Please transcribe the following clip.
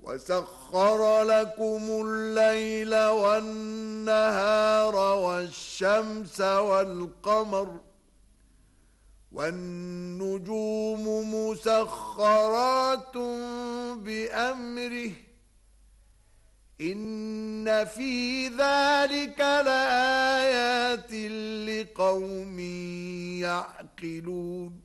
وسخر لكم الليل والنهار والشمس والقمر والنجوم مسخرات بأمره إن في ذلك لآيات لقوم يعقلون